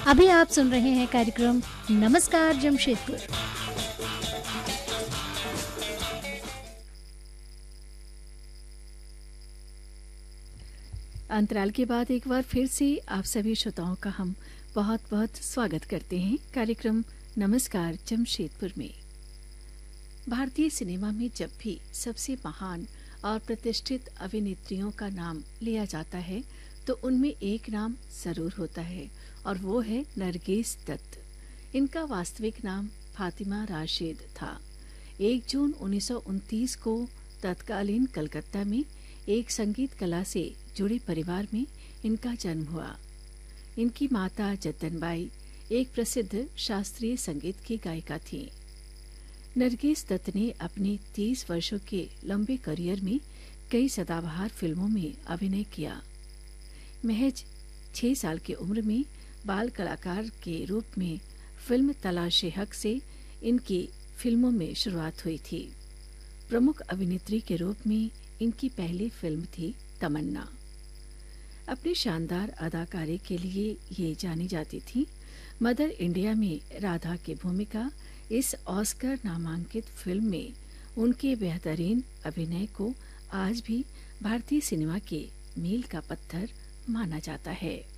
अभी आप सुन रहे हैं कार्यक्रम नमस्कार जमशेदपुर। अंतराल के बाद एक बार फिर से आप सभी श्रोताओं का हम बहुत बहुत स्वागत करते हैं कार्यक्रम नमस्कार जमशेदपुर में। भारतीय सिनेमा में जब भी सबसे महान और प्रतिष्ठित अभिनेत्रियों का नाम लिया जाता है तो उनमें एक नाम जरूर होता है और वो है नरगिस दत्त। इनका वास्तविक नाम फातिमा राशिद था। 1 जून 1929 को तत्कालीन कलकत्ता में एक संगीत कला से जुड़े परिवार में इनका जन्म हुआ। इनकी माता जतनबाई एक प्रसिद्ध शास्त्रीय संगीत की गायिका थीं। नरगिस दत्त ने अपने 30 वर्षों के लंबे करियर में कई सदाबहार फिल्मों में अभिनय किया। महज 6 साल की उम्र में बाल कलाकार के रूप में फिल्म तलाशे हक से इनकी फिल्मों में शुरुआत हुई थी। प्रमुख अभिनेत्री के रूप में इनकी पहली फिल्म थी तमन्ना। अपनी शानदार अदाकारी के लिए ये जानी जाती थी। मदर इंडिया में राधा की भूमिका इस ऑस्कर नामांकित फिल्म में उनके बेहतरीन अभिनय को आज भी भारतीय सिनेमा के मील का पत्थर माना जाता है।